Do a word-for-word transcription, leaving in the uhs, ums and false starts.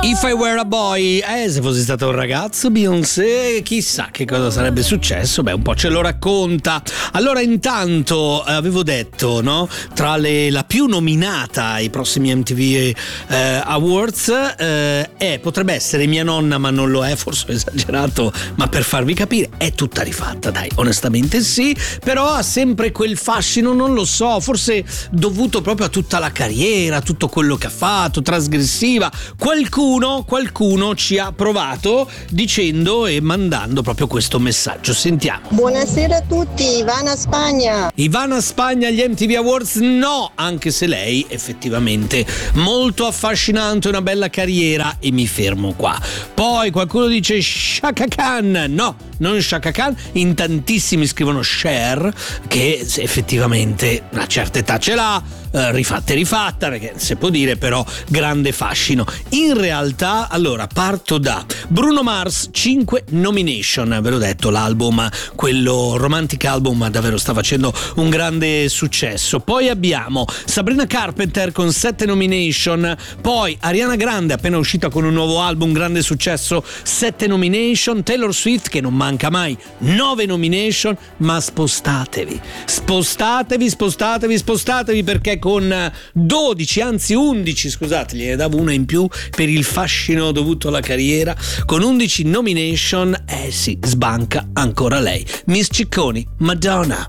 If I Were a Boy, eh, se fossi stato un ragazzo, Beyoncé, chissà che cosa sarebbe successo. Beh, un po' ce lo racconta. Allora, intanto, eh, avevo detto, no? Tra le, la più nominata ai prossimi M T V eh, Awards eh, è, potrebbe essere Mia nonna, ma non lo è, forse ho esagerato, ma per farvi capire, è tutta rifatta, dai, onestamente sì, però ha sempre quel fascino, non lo so, forse dovuto proprio a tutta la carriera, tutto quello che ha fatto, trasgressiva. Qualcuno Qualcuno ci ha provato dicendo e mandando proprio questo messaggio. Sentiamo. Buonasera a tutti, Ivana Spagna. Ivana Spagna agli M T V Awards no, anche se lei effettivamente molto affascinante, una bella carriera, e mi fermo qua. Poi qualcuno dice Chaka Khan, no, non Chaka Khan, in tantissimi scrivono Cher, che effettivamente una certa età ce l'ha, eh, rifatta e rifatta, perché si può dire, però grande fascino. In realtà, allora, parto da Bruno Mars, cinque nomination, ve l'ho detto, l'album, quello Romantic Album, davvero sta facendo un grande successo. Poi abbiamo Sabrina Carpenter con sette nomination, poi Ariana Grande, appena uscita con un nuovo album, grande successo, sette nomination, Taylor Swift, che non manca mai, nove nomination, ma spostatevi, spostatevi, spostatevi, spostatevi, perché con dodici, anzi undici, scusate, gliene davo una in più per il fascino dovuto alla carriera, con undici nomination, eh sì, sbanca ancora lei, Miss Cicconi, Madonna.